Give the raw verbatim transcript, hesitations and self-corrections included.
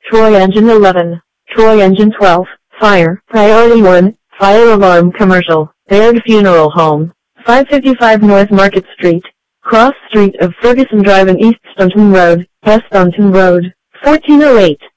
Troy Engine eleven, Troy Engine twelve, Fire, Priority one, Fire Alarm Commercial, Baird Funeral Home, five fifty-five North Market Street, Cross Street of Ferguson Drive and East Staunton Road, West Staunton Road, fourteen oh eight.